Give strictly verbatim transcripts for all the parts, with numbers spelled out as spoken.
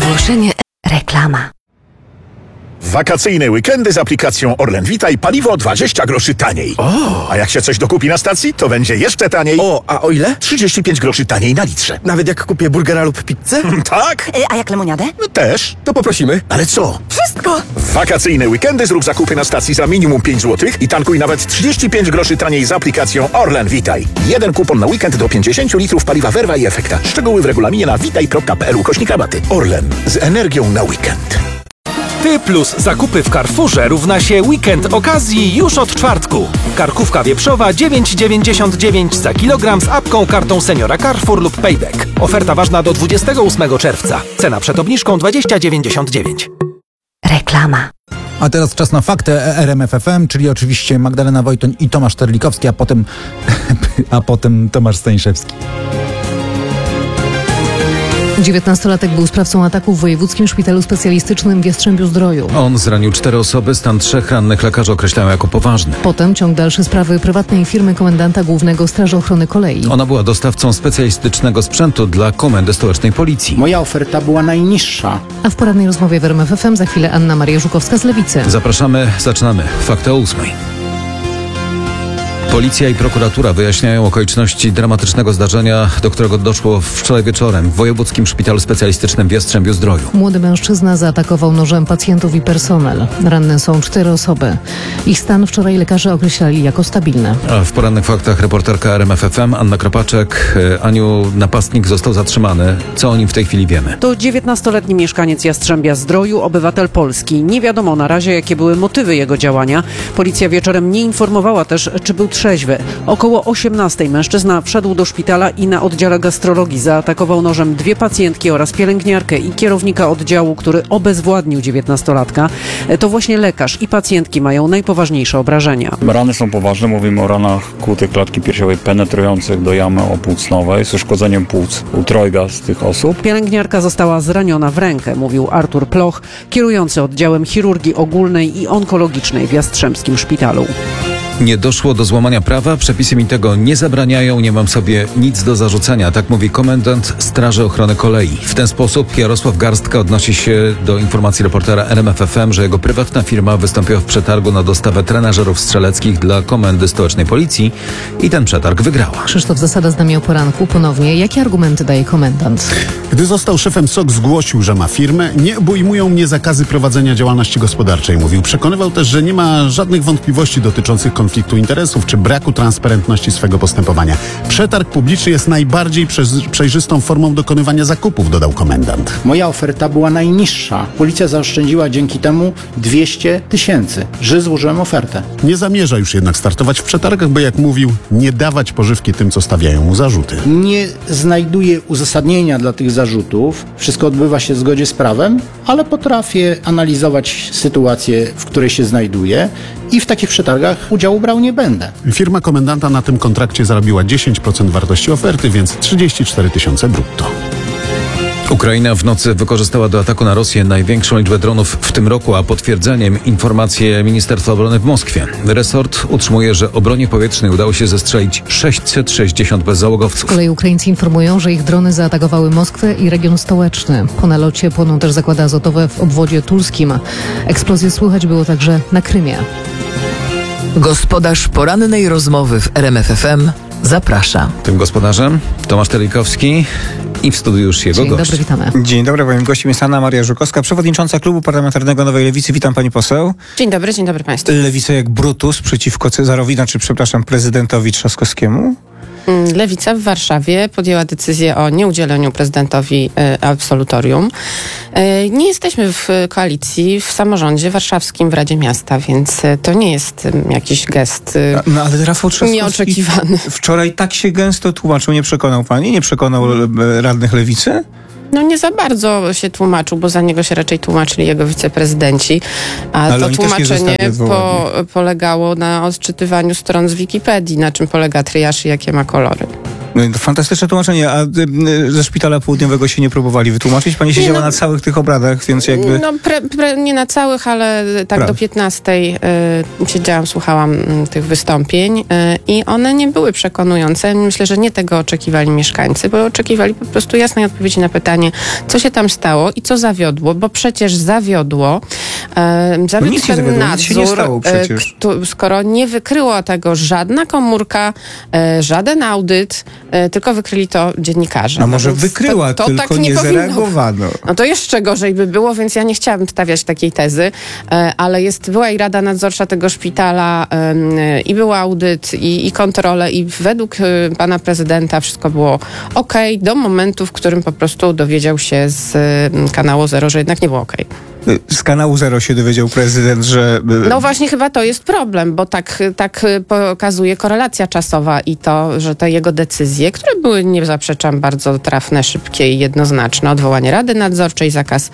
Ogłoszenie. Reklama. Wakacyjne weekendy z aplikacją Orlen Witaj paliwo dwadzieścia groszy taniej. O! A jak się coś dokupi na stacji, to będzie jeszcze taniej. O, a o ile? trzydzieści pięć groszy taniej na litrze. Nawet jak kupię burgera lub pizzę? Tak? E, a jak lemoniadę? No też. To poprosimy. Ale co? Wszystko! W wakacyjne weekendy zrób zakupy na stacji za minimum pięć złotych i tankuj nawet trzydzieści pięć groszy taniej z aplikacją Orlen Witaj. Jeden kupon na weekend do pięćdziesiąt litrów paliwa Verva i Efekta. Szczegóły w regulaminie na witaj kropka p l ukośnik rabaty. Orlen. Z energią na weekend. Ty plus zakupy w Carrefourze równa się weekend okazji już od czwartku. Karkówka wieprzowa dziewięć dziewięćdziesiąt dziewięć za kilogram z apką, kartą seniora Carrefour lub Payback. Oferta ważna do dwudziestego ósmego czerwca. Cena przed obniżką dwadzieścia dziewięćdziesiąt dziewięć. Reklama. A teraz czas na fakty R M F F M, czyli oczywiście Magdalena Wojtoń i Tomasz Terlikowski, a potem, a potem Tomasz Staniszewski. dziewiętnastolatek był sprawcą ataku w Wojewódzkim Szpitalu Specjalistycznym w Jastrzębiu-Zdroju. On zranił cztery osoby, stan trzech rannych lekarze określają jako poważny. Potem ciąg dalszy sprawy prywatnej firmy komendanta głównego Straży Ochrony Kolei. Ona była dostawcą specjalistycznego sprzętu dla Komendy Stołecznej Policji. Moja oferta była najniższa. A w porannej rozmowie w R M F F M za chwilę Anna Maria Żukowska z Lewicy. Zapraszamy, zaczynamy. Fakty o ósmej. Policja i prokuratura wyjaśniają okoliczności dramatycznego zdarzenia, do którego doszło wczoraj wieczorem w Wojewódzkim Szpitalu Specjalistycznym w Jastrzębiu-Zdroju. Młody mężczyzna zaatakował nożem pacjentów i personel. Ranne są cztery osoby. Ich stan wczoraj lekarze określali jako stabilny. A w porannych faktach reporterka R M F F M Anna Kropaczek. Aniu, napastnik został zatrzymany. Co o nim w tej chwili wiemy? To dziewiętnastoletni mieszkaniec Jastrzębia-Zdroju, obywatel Polski. Nie wiadomo na razie, jakie były motywy jego działania. Policja wieczorem nie informowała też, czy był trzeźwy. Około osiemnastej mężczyzna wszedł do szpitala i na oddziale gastrologii zaatakował nożem dwie pacjentki oraz pielęgniarkę i kierownika oddziału, który obezwładnił dziewiętnastolatka. To właśnie lekarz i pacjentki mają najpoważniejsze obrażenia. Rany są poważne, mówimy o ranach kłutych klatki piersiowej penetrujących do jamy opłucnowej z uszkodzeniem płuc u trojga z tych osób. Pielęgniarka została zraniona w rękę, mówił Artur Ploch, kierujący oddziałem chirurgii ogólnej i onkologicznej w Jastrzębskim Szpitalu. Nie doszło do złamania prawa, przepisy mi tego nie zabraniają, nie mam sobie nic do zarzucenia, tak mówi komendant Straży Ochrony Kolei. W ten sposób Jarosław Garstka odnosi się do informacji reportera R M F F M, że jego prywatna firma wystąpiła w przetargu na dostawę trenażerów strzeleckich dla Komendy Stołecznej Policji i ten przetarg wygrała. Krzysztof Zasada z Nami o poranku. Ponownie, jakie argumenty daje komendant? Gdy został szefem S O K, zgłosił, że ma firmę. Nie obejmują mnie zakazy prowadzenia działalności gospodarczej, mówił. Przekonywał też, że nie ma żadnych wątpliwości dotyczących konfliktu interesów czy braku transparentności swego postępowania. Przetarg publiczny jest najbardziej przejrzystą formą dokonywania zakupów, dodał komendant. Moja oferta była najniższa. Policja zaoszczędziła dzięki temu dwieście tysięcy, że złożyłem ofertę. Nie zamierza już jednak startować w przetargach, by jak mówił, nie dawać pożywki tym, co stawiają mu zarzuty. Nie znajduję uzasadnienia dla tych zarzutów. Wszystko odbywa się w zgodzie z prawem, ale potrafię analizować sytuację, w której się znajduję i w takich przetargach udziału brał nie będę. Firma komendanta na tym kontrakcie zarobiła dziesięć procent wartości oferty, więc trzydzieści cztery tysiące brutto. Ukraina w nocy wykorzystała do ataku na Rosję największą liczbę dronów w tym roku, a potwierdzeniem informacje Ministerstwa Obrony w Moskwie. Resort utrzymuje, że obronie powietrznej udało się zestrzelić sześćset sześćdziesiąt bezzałogowców. Z kolei Ukraińcy informują, że ich drony zaatakowały Moskwę i region stołeczny. Po nalocie płoną też zakłady azotowe w obwodzie tulskim. Eksplozje słychać było także na Krymie. Gospodarz porannej rozmowy w R M F F M zaprasza. Tym gospodarzem Tomasz Terlikowski i w studiu już jego Dzień gość. dobry, witamy. Dzień dobry, moim gościem jest Anna Maria Żukowska, przewodnicząca Klubu Parlamentarnego Nowej Lewicy. Witam pani poseł. Dzień dobry, dzień dobry państwu. Lewica jak Brutus przeciwko Cezarowi, znaczy przepraszam, prezydentowi Trzaskowskiemu. Lewica w Warszawie podjęła decyzję o nieudzieleniu prezydentowi e, absolutorium. E, nie jesteśmy w koalicji w samorządzie warszawskim w Radzie Miasta, więc e, to nie jest e, jakiś gest e, No ale Rafał Trzaskowski nieoczekiwany. Wczoraj tak się gęsto tłumaczył. Nie przekonał pani? Nie przekonał e, radnych Lewicy? No nie za bardzo się tłumaczył, bo za niego się raczej tłumaczyli jego wiceprezydenci, a Ale to oni też nie tłumaczenie zostali po, polegało na odczytywaniu stron z Wikipedii, na czym polega triaż i jakie ma kolory. No i to fantastyczne tłumaczenie, a y, y, ze Szpitala Południowego się nie próbowali wytłumaczyć? Pani siedziała no, na całych tych obradach, więc jakby... No pre, pre, nie na całych, ale tak Prawie. do piętnastej y, siedziałam, słuchałam y, tych wystąpień y, i one nie były przekonujące. Myślę, że nie tego oczekiwali mieszkańcy, bo oczekiwali po prostu jasnej odpowiedzi na pytanie, co się tam stało i co zawiodło, bo przecież zawiodło. Y, zawiódł nic nie ten zawiodło, nic się nie nadzór, stało przecież. y, kto, skoro nie wykryła tego żadna komórka, y, żaden audyt, y, tylko wykryli to dziennikarze. A może Więc wykryła, to, to tylko tak nie, nie powinno. zareagowano. No to jeszcze gorzej by było, więc ja nie chciałabym stawiać takiej tezy, e, ale jest, była i Rada Nadzorcza tego szpitala e, i był audyt i, i kontrole i według e, pana prezydenta wszystko było okej do momentu, w którym po prostu dowiedział się z e, kanału Zero, że jednak nie było okej. Z kanału Zero się dowiedział prezydent, że... No właśnie chyba to jest problem, bo tak, tak pokazuje korelacja czasowa i to, że te jego decyzje, które były, nie zaprzeczam, bardzo trafne, szybkie i jednoznaczne, odwołanie Rady Nadzorczej, zakaz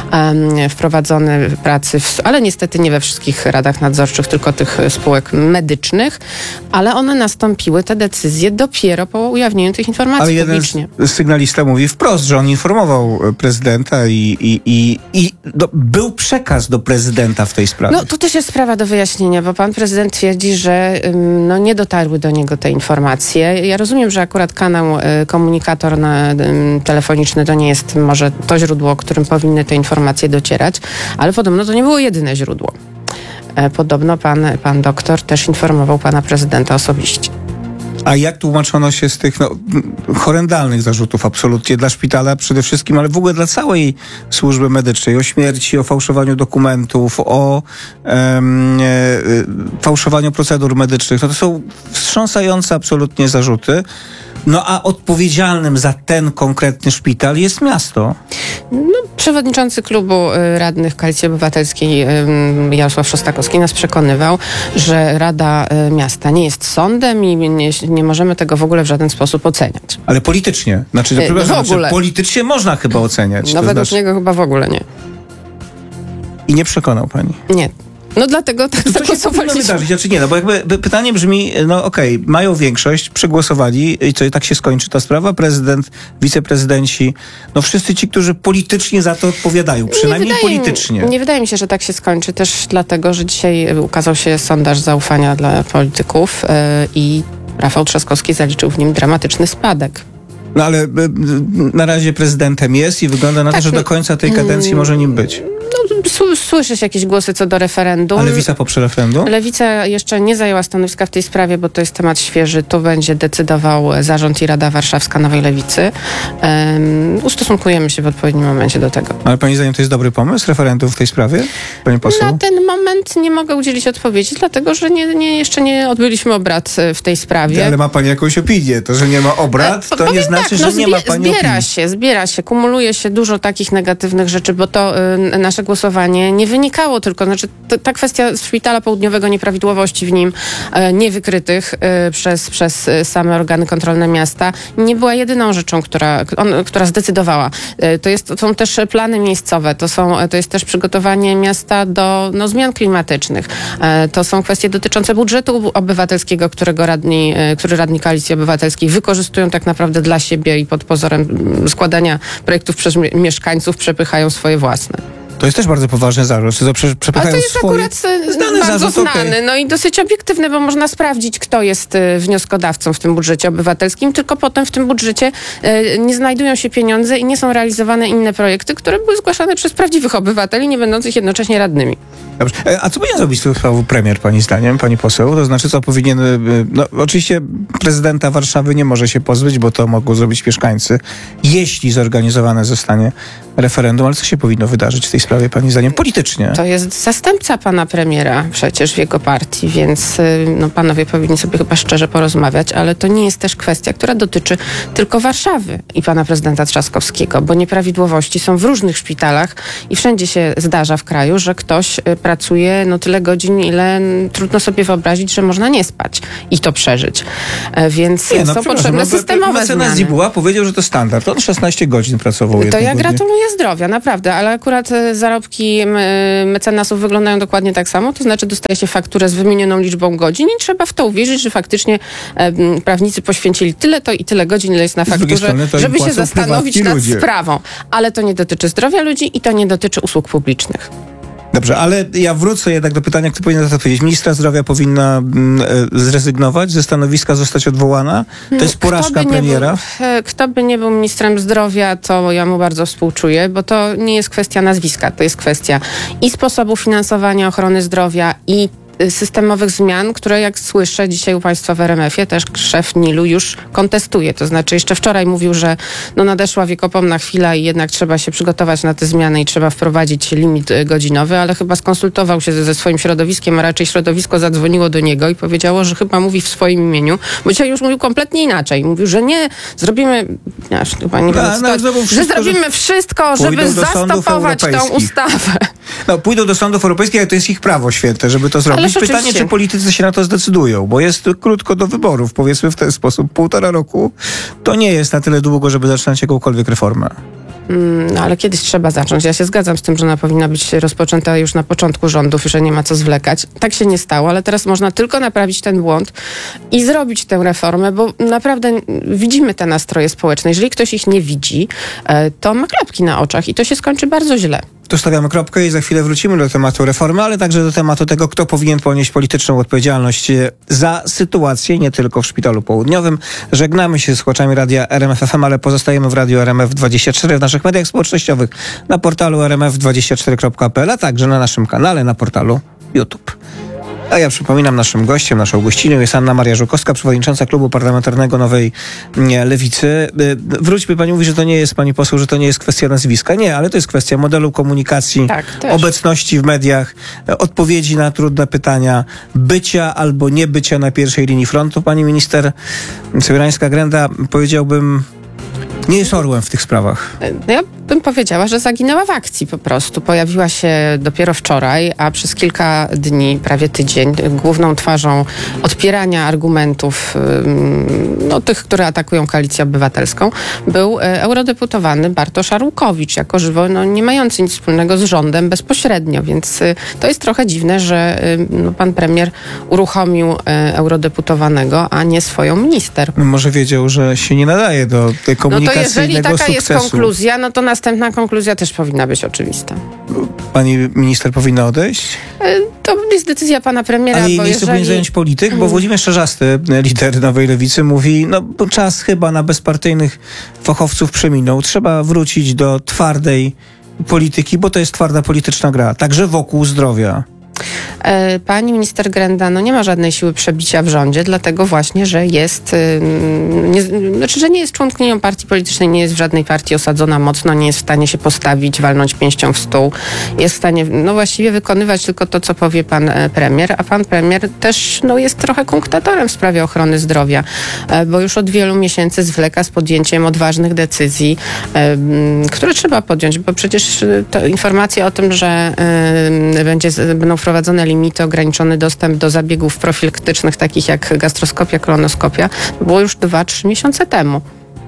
um, wprowadzony pracy, w, ale niestety nie we wszystkich radach nadzorczych, tylko tych spółek medycznych, ale one nastąpiły, te decyzje, dopiero po ujawnieniu tych informacji Ale jeden publicznie. sygnalista mówi wprost, że on informował prezydenta i, i, i, i do, był przekaz do prezydenta w tej sprawie. No to też jest sprawa do wyjaśnienia, bo pan prezydent twierdzi, że ym, no, nie dotarły do niego te informacje. Ja rozumiem, że akurat kanał y, komunikator na, y, telefoniczny to nie jest może to źródło, o którym powinny te informacje docierać, ale podobno to nie było jedyne źródło. E, podobno pan, pan doktor też informował pana prezydenta osobiście. A jak tłumaczono się z tych no, horrendalnych zarzutów absolutnie dla szpitala przede wszystkim, ale w ogóle dla całej służby medycznej, o śmierci, o fałszowaniu dokumentów, o em, e, fałszowaniu procedur medycznych. No to są wstrząsające absolutnie zarzuty. No a odpowiedzialnym za ten konkretny szpital jest miasto. No, przewodniczący klubu y, radnych Koalicji Obywatelskiej y, Jarosław Szostakowski nas przekonywał, że Rada y, Miasta nie jest sądem i nie, nie możemy tego w ogóle w żaden sposób oceniać. Ale politycznie. Znaczy, Y, przepraszam, w ogóle. znaczy, politycznie można chyba oceniać. No to według znaczy... niego chyba w ogóle nie. I nie przekonał pani. Nie. No dlatego tak To się powinno zagłosowaliśmy. wydarzyć, znaczy nie, no bo jakby pytanie brzmi, no okej, okay, mają większość, przegłosowali i co, i tak się skończy ta sprawa? Prezydent, wiceprezydenci, no wszyscy ci, którzy politycznie za to odpowiadają, przynajmniej nie politycznie. Mi, nie wydaje mi się, że tak się skończy, też dlatego, że dzisiaj ukazał się sondaż zaufania dla polityków yy, i Rafał Trzaskowski zaliczył w nim dramatyczny spadek. No ale y, na razie prezydentem jest i wygląda na Tak, to, że do końca tej kadencji mm, może nim być. No, s- słyszy się jakieś głosy co do referendum. A Lewica poprze referendum? Lewica jeszcze nie zajęła stanowiska w tej sprawie, bo to jest temat świeży. Tu będzie decydował zarząd i Rada Warszawska Nowej Lewicy. Um, ustosunkujemy się w odpowiednim momencie do tego. Ale pani zdaniem to jest dobry pomysł, referendum w tej sprawie? Pani poseł? Na ten moment nie mogę udzielić odpowiedzi, dlatego że nie, nie, jeszcze nie odbyliśmy obrad w tej sprawie. Ale ma pani jakąś opinię. To, że nie ma obrad, to Powiem nie znaczy, tak, że no nie ma pani Zbiera opinii. się, zbiera się, kumuluje się dużo takich negatywnych rzeczy, bo to y, nasze głosowanie nie wynikało tylko, znaczy t- ta kwestia Szpitala Południowego, nieprawidłowości w nim y, niewykrytych y, przez, przez y, same organy kontrolne miasta, nie była jedyną rzeczą, która, on, która zdecydowała. Y, to, jest, to są też plany miejscowe, to, są, to jest też przygotowanie miasta do no, zmian klimatycznych. Y, to są kwestie dotyczące budżetu obywatelskiego, którego radni, y, który radni Koalicji Obywatelskiej wykorzystują tak naprawdę dla siebie i pod pozorem składania projektów przez mie- mieszkańców przepychają swoje własne. To jest też bardzo poważny zarzut, że prze- Ale przepychają to jest swoje... akurat e, znany bardzo zarzut, znany, okej. no i dosyć obiektywny, bo można sprawdzić, kto jest e, wnioskodawcą w tym budżecie obywatelskim, tylko potem w tym budżecie e, nie znajdują się pieniądze i nie są realizowane inne projekty, które były zgłaszane przez prawdziwych obywateli, nie będących jednocześnie radnymi. Dobrze. E, A co powinien zrobić z tą sprawą premier, pani zdaniem, pani poseł? To znaczy, co powinien... y, No, oczywiście prezydenta Warszawy nie może się pozbyć, bo to mogą zrobić mieszkańcy, jeśli zorganizowane zostanie referendum. Ale co się powinno wydarzyć w tej sprawie, pani zdaniem, politycznie? To jest zastępca pana premiera przecież w jego partii, więc y, no, panowie powinni sobie chyba szczerze porozmawiać, ale to nie jest też kwestia, która dotyczy tylko Warszawy i pana prezydenta Trzaskowskiego, bo nieprawidłowości są w różnych szpitalach i wszędzie się zdarza w kraju, że ktoś y, pracuje no, tyle godzin, ile n- trudno sobie wyobrazić, że można nie spać i to przeżyć. E, więc Nie, no, są przepraszam, potrzebne no, systemowe mecenas zmiany. Dzibuła powiedział, że to standard. On szesnaście godzin pracował To jedną ja godzinę. gratuluję zdrowia, naprawdę, ale akurat e, zarobki mecenasów wyglądają dokładnie tak samo, to znaczy dostaje się fakturę z wymienioną liczbą godzin i trzeba w to uwierzyć, że faktycznie e, prawnicy poświęcili tyle to i tyle godzin, ile jest na fakturze, żeby się zastanowić nad ludzie. sprawą. Ale to nie dotyczy zdrowia ludzi i to nie dotyczy usług publicznych. Dobrze, ale ja wrócę jednak do pytania, kto powinien na to odpowiedzieć. Ministra zdrowia powinna mm, zrezygnować ze stanowiska, zostać odwołana? To jest porażka kto premiera? Był, kto by nie był ministrem zdrowia, to ja mu bardzo współczuję, bo to nie jest kwestia nazwiska, to jest kwestia i sposobu finansowania ochrony zdrowia, i systemowych zmian, które jak słyszę dzisiaj u państwa w er em efie też szef nilu już kontestuje. To znaczy jeszcze wczoraj mówił, że no nadeszła wiekopomna chwila i jednak trzeba się przygotować na te zmiany i trzeba wprowadzić limit godzinowy, ale chyba skonsultował się ze, ze swoim środowiskiem, a raczej środowisko zadzwoniło do niego i powiedziało, że chyba mówi w swoim imieniu, bo dzisiaj już mówił kompletnie inaczej. Mówił, że nie, zrobimy ja już chyba nie wiem, no, no, wszystko, że zrobimy że wszystko, żeby zastopować tą ustawę. No, pójdą do sądów europejskich, ale to jest ich prawo święte, żeby to zrobić. Pytanie, czy politycy się na to zdecydują, bo jest krótko do wyborów, powiedzmy w ten sposób. Półtora roku to nie jest na tyle długo, żeby zaczynać jakąkolwiek reformę. No, ale kiedyś trzeba zacząć. Ja się zgadzam z tym, że ona powinna być rozpoczęta już na początku rządów i że nie ma co zwlekać. Tak się nie stało, ale teraz można tylko naprawić ten błąd i zrobić tę reformę, bo naprawdę widzimy te nastroje społeczne. Jeżeli ktoś ich nie widzi, to ma klapki na oczach i to się skończy bardzo źle. Tu stawiamy kropkę i za chwilę wrócimy do tematu reformy, ale także do tematu tego, kto powinien ponieść polityczną odpowiedzialność za sytuację, nie tylko w Szpitalu Południowym. Żegnamy się z słuchaczami radia R M F F M, ale pozostajemy w radiu R M F dwadzieścia cztery, w naszych mediach społecznościowych, na portalu r m f dwadzieścia cztery kropka p l, a także na naszym kanale na portalu YouTube. A ja przypominam, naszym gościem, naszą gościnią jest Anna Maria Żukowska, przewodnicząca Klubu Parlamentarnego Nowej Lewicy. Wróćmy, pani mówi, że to nie jest, pani poseł, że to nie jest kwestia nazwiska. Nie, ale to jest kwestia modelu komunikacji, tak, obecności w mediach, odpowiedzi na trudne pytania, bycia albo nie bycia na pierwszej linii frontu. Pani minister Sobierańska-Grenda, powiedziałbym, nie jest orłem w tych sprawach. No ja bym powiedziała, że zaginęła w akcji po prostu. Pojawiła się dopiero wczoraj, a przez kilka dni, prawie tydzień, główną twarzą odpierania argumentów no, tych, które atakują Koalicję Obywatelską, był eurodeputowany Bartosz Arłukowicz, jako żywo no, nie mający nic wspólnego z rządem bezpośrednio, więc to jest trochę dziwne, że no, pan premier uruchomił eurodeputowanego, a nie swoją minister. Może wiedział, że się nie nadaje do tej komunikacji. No to jeżeli taka sukcesu. jest konkluzja, no to następna konkluzja też powinna być oczywista. Pani minister powinna odejść? To jest decyzja pana premiera. Ale jej bo miejsce jeżeli... powinien zająć polityk, bo Włodzimierz Czarzasty, lider Nowej Lewicy, mówi, no czas chyba na bezpartyjnych fachowców przeminął. Trzeba wrócić do twardej polityki, bo to jest twarda polityczna gra, także wokół zdrowia. Pani minister Grenda no nie ma żadnej siły przebicia w rządzie, dlatego właśnie, że jest, nie, znaczy, że nie jest członkinią partii politycznej, nie jest w żadnej partii osadzona mocno, nie jest w stanie się postawić, walnąć pięścią w stół. Jest w stanie, no właściwie wykonywać tylko to, co powie pan premier, a pan premier też, no jest trochę kunktatorem w sprawie ochrony zdrowia, bo już od wielu miesięcy zwleka z podjęciem odważnych decyzji, które trzeba podjąć, bo przecież to informacja o tym, że będzie, będą wprowadzone limity, ograniczony dostęp do zabiegów profilaktycznych, takich jak gastroskopia, kolonoskopia, było już dwa trzy miesiące temu.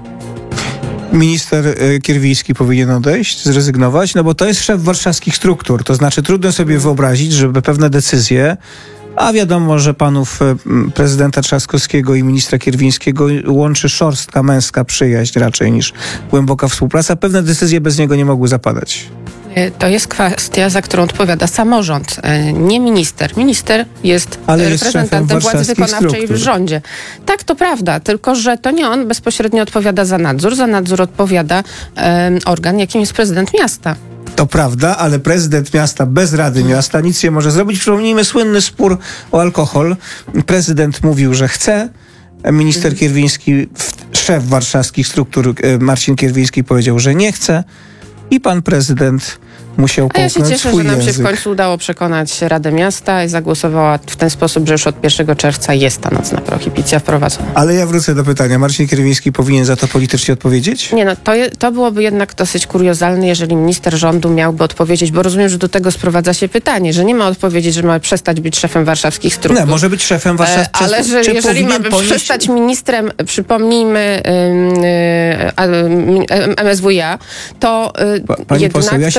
Minister Kierwiński powinien odejść, zrezygnować, no bo to jest szef warszawskich struktur. To znaczy trudno sobie wyobrazić, żeby pewne decyzje, a wiadomo, że panów prezydenta Trzaskowskiego i ministra Kierwińskiego łączy szorstka męska przyjaźń raczej niż głęboka współpraca. Pewne decyzje bez niego nie mogły zapadać. To jest kwestia, za którą odpowiada samorząd, nie minister. Minister jest Ale reprezentantem jest władzy wykonawczej struktur. w rządzie. Tak, to prawda, tylko że to nie on bezpośrednio odpowiada za nadzór. Za nadzór odpowiada um, organ, jakim jest prezydent miasta. To prawda, ale prezydent miasta bez Rady Miasta nic nie może zrobić. Przypomnijmy słynny spór o alkohol. Prezydent mówił, że chce. Minister Kierwiński, szef warszawskich struktur Marcin Kierwiński powiedział, że nie chce. I pan prezydent musiał A ja się cieszę, swój że nam język. się w końcu udało przekonać Radę Miasta i zagłosowała w ten sposób, że już od pierwszego czerwca jest ta nocna prohibicja wprowadzona. Ale ja wrócę do pytania. Marcin Kierwiński powinien za to politycznie odpowiedzieć? Nie, no to, je, to byłoby jednak dosyć kuriozalne, jeżeli minister rządu miałby odpowiedzieć, bo rozumiem, że do tego sprowadza się pytanie, że nie ma odpowiedzieć, że ma przestać być szefem warszawskich struktur. Nie, może być szefem warszawskich struktur. Ale że, jeżeli ma ponieść... przestać ministrem, przypomnijmy, M S W iA, to Pani jednak poseł, ja się trochę pytam, jest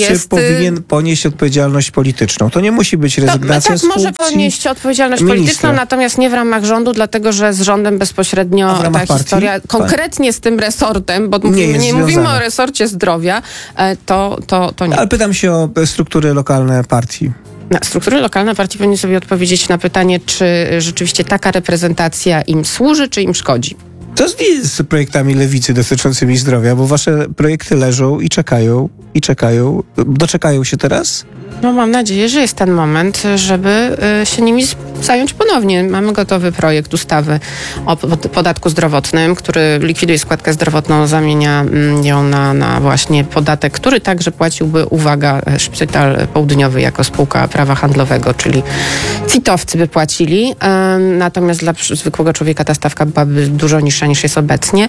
jest... powinien ponieść odpowiedzialność polityczną. To nie musi być rezygnacja to, z tak, może funkcji ponieść odpowiedzialność ministra. polityczną, natomiast nie w ramach rządu, dlatego że z rządem bezpośrednio A w ramach ta partii? historia, konkretnie z tym resortem, bo Nie nie, jest nie mówimy związana. o resorcie zdrowia, e, to, to, to nie. Ale pytam się o struktury lokalne partii. Na struktury lokalne partii powinny sobie odpowiedzieć na pytanie, czy rzeczywiście taka reprezentacja im służy, czy im szkodzi. To jest z projektami lewicy dotyczącymi zdrowia, bo wasze projekty leżą i czekają, i czekają. Doczekają się teraz? No mam nadzieję, że jest ten moment, żeby y, się nimi z- zająć ponownie. Mamy gotowy projekt ustawy o po- podatku zdrowotnym, który likwiduje składkę zdrowotną, zamienia mm, ją na, na właśnie podatek, który także płaciłby, uwaga, Szpital Południowy jako spółka prawa handlowego, czyli C I T-owcy by płacili. Ym, natomiast dla przy- zwykłego człowieka ta stawka byłaby dużo niższa niż jest obecnie.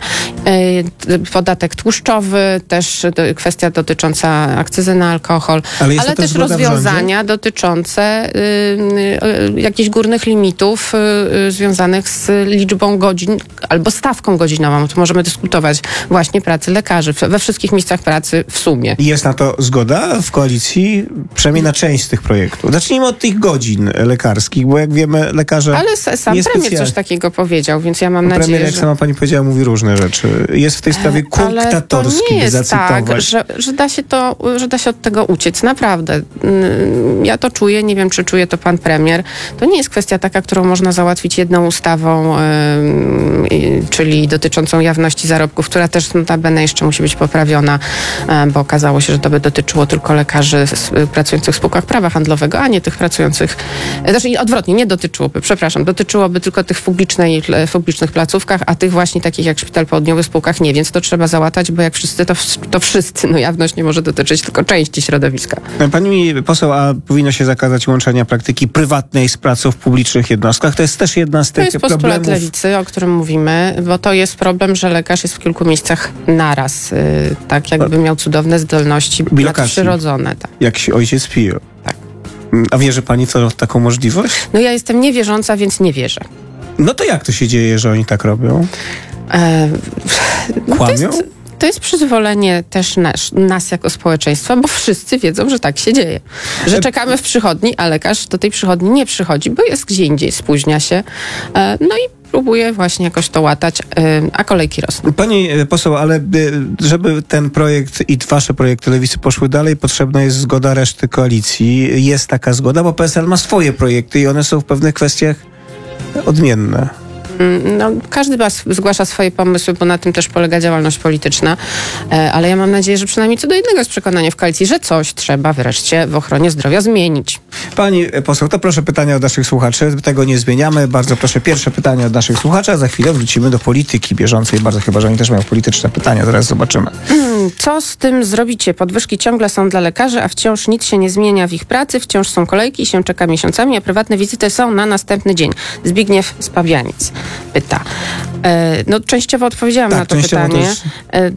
Y, podatek tłuszczowy, też y, kwestia dotycząca akcyzy na alkohol, Ale jest ale to też też zgoda w rozwiązania dotyczące y, y, y, jakichś górnych limitów y, y, związanych z liczbą godzin albo stawką godzinową. Tu możemy dyskutować właśnie pracy lekarzy w- we wszystkich miejscach pracy w sumie. Jest na to zgoda w koalicji, przynajmniej na część z tych projektów. Zacznijmy od tych godzin lekarskich, bo jak wiemy, lekarze Ale s- sam premier niespecjalnie- coś takiego powiedział, więc ja mam Premier, nadzieję, jak że... sama pani powiedziała, mówi różne rzeczy. Jest w tej sprawie kunktatorski, Ale to nie by jest zacytować. tak, że, że, da się to, że da się od tego uciec. Naprawdę. Mm, Ja to czuję, nie wiem, czy czuje to pan premier. To nie jest kwestia taka, którą można załatwić jedną ustawą, ym, y, czyli dotyczącą jawności zarobków, która też notabene jeszcze musi być poprawiona, y, bo okazało się, że to by dotyczyło tylko lekarzy s- y, pracujących w spółkach prawa handlowego, a nie tych pracujących, y, znaczy odwrotnie, nie dotyczyłoby, przepraszam, dotyczyłoby tylko tych w publicznej, w publicznych placówkach, a tych właśnie takich jak Szpital Południowy w spółkach nie, więc to trzeba załatać, bo jak wszyscy, to, w- to wszyscy, no jawność nie może dotyczyć tylko części środowiska. Pani poseł, a powinno się zakazać łączenia praktyki prywatnej z pracą w publicznych jednostkach? To jest też jedna z To tych jest postulat problemów. lewicy, o którym mówimy, bo to jest problem, że lekarz jest w kilku miejscach naraz, yy, tak jakby miał cudowne zdolności Bilokacji. nadprzyrodzone. Tak. Jak się ojciec pije. Tak. A wierzy pani co w taką możliwość? No ja jestem niewierząca, więc nie wierzę. No to jak to się dzieje, że oni tak robią? E, no to Kłamią? jest, to jest przyzwolenie też nas, nas jako społeczeństwa, bo wszyscy wiedzą, że tak się dzieje. Że czekamy w przychodni, a lekarz do tej przychodni nie przychodzi, bo jest gdzie indziej, spóźnia się. E, no i próbuje właśnie jakoś to łatać, e, a kolejki rosną. Pani e, poseł, ale e, żeby ten projekt i wasze projekty lewicy poszły dalej, potrzebna jest zgoda reszty koalicji. Jest taka zgoda, bo P S L ma swoje projekty i one są w pewnych kwestiach odmienne. No, każdy was zgłasza swoje pomysły, bo na tym też polega działalność polityczna, e, ale ja mam nadzieję, że przynajmniej co do jednego jest przekonanie w koalicji, że coś trzeba wreszcie w ochronie zdrowia zmienić. Pani poseł, to proszę pytania od naszych słuchaczy. Tego nie zmieniamy. Bardzo proszę pierwsze pytanie od naszych słuchaczy, a za chwilę wrócimy do polityki bieżącej. Bardzo chyba, że oni też mają polityczne pytania. Zaraz zobaczymy. Co z tym zrobicie? Podwyżki ciągle są dla lekarzy, a wciąż nic się nie zmienia w ich pracy, wciąż są kolejki, się czeka miesiącami, a prywatne wizyty są na następny dzień. Zbigniew z Pabianic pyta. E, no częściowo odpowiedziałam Tak, na to częściowo pytanie. to już- E,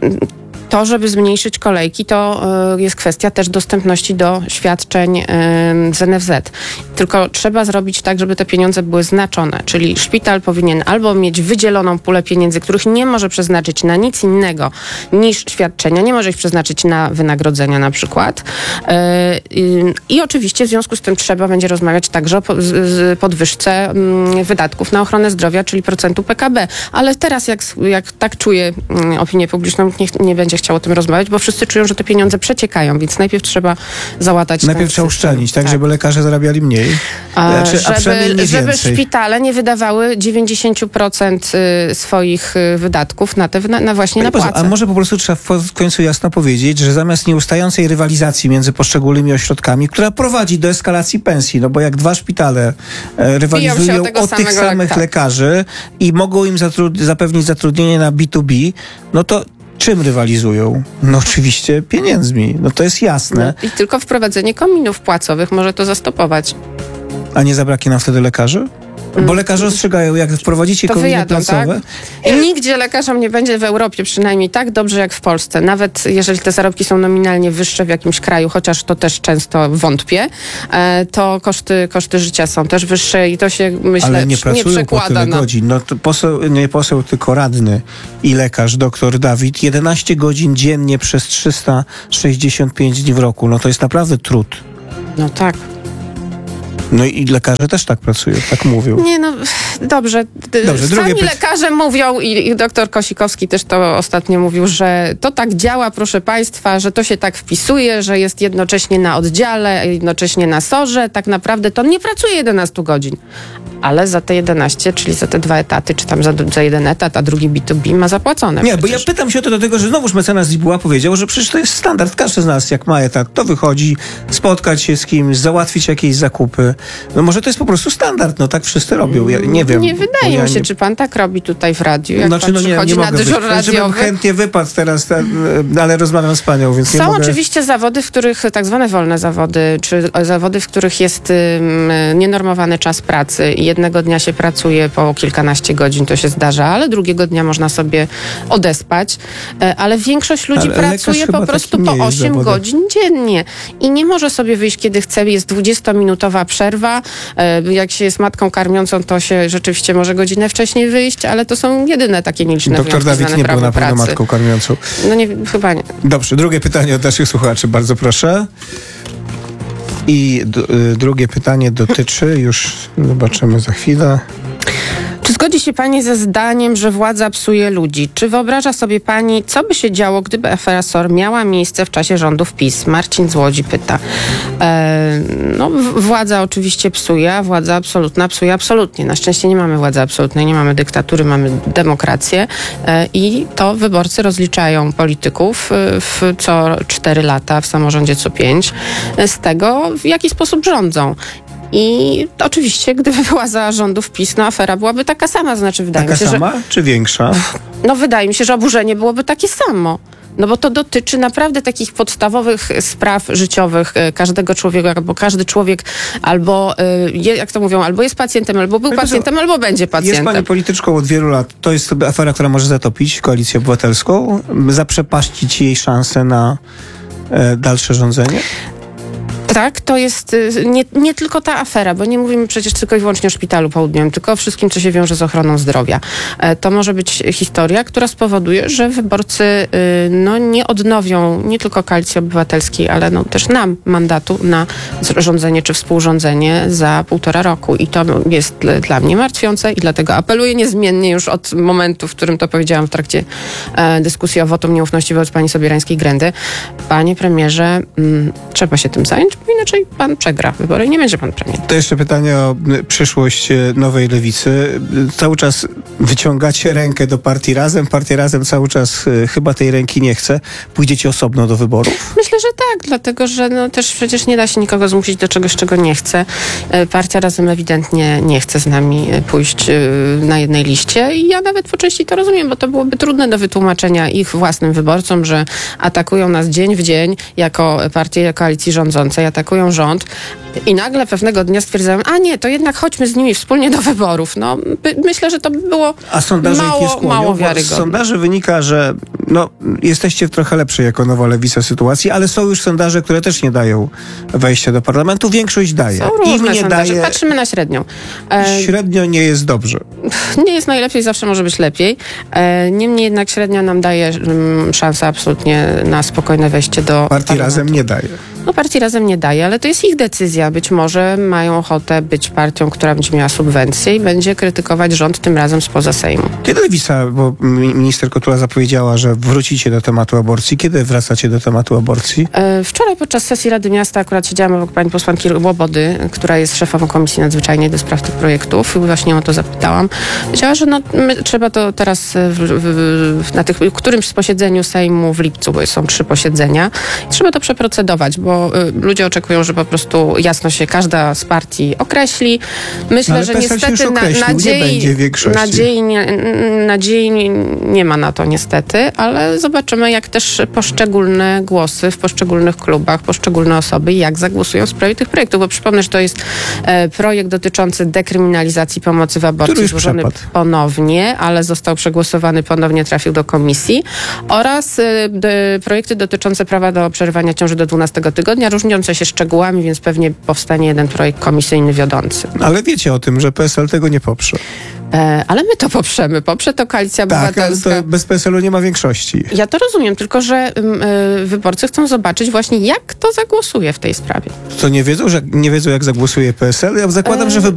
To, żeby zmniejszyć kolejki, to y, jest kwestia też dostępności do świadczeń y, z N F Z. Tylko trzeba zrobić tak, żeby te pieniądze były znaczone. Czyli szpital powinien albo mieć wydzieloną pulę pieniędzy, których nie może przeznaczyć na nic innego niż świadczenia. Nie może ich przeznaczyć na wynagrodzenia na przykład. Y, y, I oczywiście w związku z tym trzeba będzie rozmawiać także o po, z, z podwyżce y, wydatków na ochronę zdrowia, czyli procentu P K B. Ale teraz jak, jak tak czuję y, opinię publiczną, niech nie będzie chciał o tym rozmawiać, bo wszyscy czują, że te pieniądze przeciekają, więc najpierw trzeba załatać Najpierw ten trzeba system. uszczelnić, tak, żeby lekarze zarabiali mniej. A, Znaczy, a przynajmniej żeby, nie żeby więcej. szpitale nie wydawały dziewięćdziesiąt procent y, swoich y, wydatków na te na, na właśnie Pani na poseł, płace. a może po prostu trzeba w w końcu jasno powiedzieć, że zamiast nieustającej rywalizacji między poszczególnymi ośrodkami, która prowadzi do eskalacji pensji, no bo jak dwa szpitale e, rywalizują o tego o tych samego samych tak. lekarzy i mogą im zatrud- zapewnić zatrudnienie na B dwa B, no to czym rywalizują? No oczywiście pieniędzmi, no to jest jasne. I tylko wprowadzenie kominów płacowych może to zastopować. A nie zabraknie nam wtedy lekarzy? Bo lekarze ostrzegają, jak wprowadzicie to kolejne wyjadą, placowe. tak? I nigdzie lekarzom nie będzie w Europie przynajmniej tak dobrze jak w Polsce. Nawet jeżeli te zarobki są nominalnie wyższe w jakimś kraju, chociaż to też często wątpię, e, to koszty, koszty życia są też wyższe i to się, myślę, Ale nie pracują nie przekłada po tyle na... godzin. No to poseł, nie poseł, tylko radny i lekarz, doktor Dawid, jedenaście godzin dziennie przez trzysta sześćdziesiąt pięć dni w roku. No to jest naprawdę trud. No tak. No i lekarze też tak pracują, tak mówią. Nie no, dobrze. Dobrze, Sami pyt- lekarze mówią i, i doktor Kosikowski też to ostatnio mówił, że to tak działa, proszę państwa, że to się tak wpisuje, że jest jednocześnie na oddziale, jednocześnie na sorze. Tak naprawdę to on nie pracuje jedenaście godzin. Ale za te jedenaście, czyli za te dwa etaty, czy tam za, za jeden etat, a drugi B dwa B ma zapłacone. Nie, przecież. bo ja pytam się o to dlatego, że znowuż mecenas Zibuła powiedział, że przecież to jest standard. Każdy z nas, jak ma etat, to wychodzi, spotkać się z kimś, załatwić jakieś zakupy. No może to jest po prostu standard, no tak wszyscy robią. Ja nie wiem. Nie wydaje ja mi się, nie... czy pan tak robi tutaj w radiu, jak Znaczy, pan no nie, przychodzi nie na mogę dyżur być. Znaczy, bym radiowy. chętnie wypadł teraz, ale rozmawiam z panią, więc nie Są mogę... oczywiście zawody, w których, tak zwane wolne zawody, czy zawody, w których jest um, nienormowany czas pracy i jednego dnia się pracuje po kilkanaście godzin, to się zdarza, ale drugiego dnia można sobie odespać, e, ale większość ludzi Ale lekarz pracuje chyba po prostu taki po nie jest osiem zawodem. godzin dziennie i nie może sobie wyjść kiedy chce, jest dwudziestominutowa przerwa, e, jak się jest matką karmiącą, to się rzeczywiście może godzinę wcześniej wyjść, ale to są jedyne takie nieliczne Doktor wyjątki Dawid znane nie był prawu na pewno pracy. matką karmiącą. No nie, chyba nie. Dobrze, drugie pytanie od naszych słuchaczy, bardzo proszę. I d- y, drugie pytanie dotyczy, już zobaczymy za chwilę. Czy zgodzi się pani ze zdaniem, że władza psuje ludzi? Czy wyobraża sobie pani, co by się działo, gdyby afera S O R miała miejsce w czasie rządów PiS? Marcin z Łodzi pyta. E, no, w- władza oczywiście psuje, a władza absolutna psuje absolutnie. Na szczęście nie mamy władzy absolutnej, nie mamy dyktatury, mamy demokrację e, i to wyborcy rozliczają polityków e, w co cztery lata, w samorządzie co pięć, e, z tego, w jaki sposób rządzą. I oczywiście, gdyby była za rządów PiS, no afera byłaby taka sama, znaczy wydaje Taka mi się, sama, czy większa? że no wydaje mi się, że oburzenie byłoby takie samo. No bo to dotyczy naprawdę takich podstawowych spraw życiowych e, każdego człowieka, bo każdy człowiek albo, e, je, jak to mówią, albo jest pacjentem, albo był Ale to pacjentem, albo będzie Jest pacjentem. pani polityczką od wielu lat. To jest sobie afera, która może zatopić Koalicję Obywatelską, zaprzepaścić jej szansę na e, dalsze rządzenie? Tak, to jest y, nie, nie tylko ta afera, bo nie mówimy przecież tylko i wyłącznie o Szpitalu Południowym, tylko o wszystkim, co się wiąże z ochroną zdrowia. E, to może być historia, która spowoduje, że wyborcy y, no, nie odnowią nie tylko Koalicji Obywatelskiej, ale no, też nam mandatu na rządzenie czy współrządzenie za półtora roku. I to jest dla, dla mnie martwiące i dlatego apeluję niezmiennie już od momentu, w którym to powiedziałam w trakcie e, dyskusji o wotum nieufności wobec pani Sobierańskiej-Grędy. Panie premierze, mm, trzeba się tym zająć, bo inaczej pan przegra wybory i nie będzie pan premier. To jeszcze pytanie o y, przyszłość y, Nowej Lewicy. Y, Cały czas wyciągacie rękę do partii Razem. Partia Razem cały czas y, chyba tej ręki nie chce. Pójdziecie osobno do wyborów? Myślę, że tak, dlatego że no, też przecież nie da się nikogo zmusić do czegoś, czego nie chce. E, Partia Razem ewidentnie nie chce z nami e, pójść e, na jednej liście i ja nawet po części to rozumiem, bo to byłoby trudne do wytłumaczenia ich własnym wyborcom, że atakują nas dzień w dzień jako partię koalicji rządzącej, atakują rząd i nagle pewnego dnia stwierdzają, a nie, to jednak chodźmy z nimi wspólnie do wyborów. No, by, myślę, że to by było A sondaże ich nie mało, skłonią, mało bo z wiarygodne. sondaży wynika, że no, jesteście w trochę lepszej jako Nowa Lewica sytuacji, ale są już sondaże, które też nie dają wejścia do parlamentu. Większość daje. Są Im różne nie sondaże. daje. Patrzymy na średnią. E, Średnio nie jest dobrze. Nie jest najlepiej, zawsze może być lepiej. E, Niemniej jednak średnia nam daje mm, szansę absolutnie na spokojne wejście do Partii parlamentu. Razem nie daje. No partii Razem nie daje, ale to jest ich decyzja. Być może mają ochotę być partią, która będzie miała subwencje i będzie krytykować rząd tym razem spoza Sejmu. Kiedy Lewica, bo mi- minister Kotula zapowiedziała, że wrócicie do tematu aborcji. Kiedy wracacie do tematu aborcji? E, Wczoraj podczas sesji Rady Miasta akurat siedziałam obok pani posłanki Łobody, która jest szefową Komisji Nadzwyczajnej do spraw tych projektów i właśnie o to zapytałam. Powiedziała, że no, my, trzeba to teraz w, w, w, na tych, którymś z posiedzeniu Sejmu w lipcu, bo są trzy posiedzenia, trzeba to przeprocedować, bo y, ludzie oczywiście oczekują, że po prostu jasno się każda z partii określi. Myślę, No, ale że P S L się już niestety na, określił, nie nadziei, będzie większości. nadziei, nie, nadziei nie, nie ma na to niestety, ale zobaczymy, jak też poszczególne głosy w poszczególnych klubach, poszczególne osoby, jak zagłosują w sprawie tych projektów, bo przypomnę, że to jest e, projekt dotyczący dekryminalizacji pomocy w aborcji złożony przepadł. ponownie, ale został przegłosowany, ponownie trafił do komisji, oraz e, d, projekty dotyczące prawa do przerywania ciąży do dwunastego tygodnia, różniące się szczegółami, więc pewnie powstanie jeden projekt komisyjny wiodący. Ale wiecie o tym, że P S L tego nie poprze. E, ale my to poprzemy. Poprze to Koalicja Tak, ale Obywatelska. to bez P S L-u nie ma większości. Ja to rozumiem, tylko że y, wyborcy chcą zobaczyć właśnie, jak to zagłosuje w tej sprawie. To nie wiedzą, że nie wiedzą, jak zagłosuje P S L? Ja zakładam, E, że